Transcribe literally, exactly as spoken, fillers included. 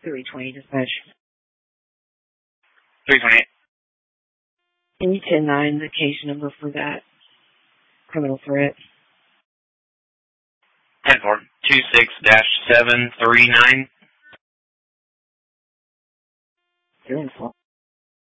three twenty dispatch. three twenty-eight. Can you ten nine the case number for that criminal threat? ten four. two six dash seven three nine. You're in fault.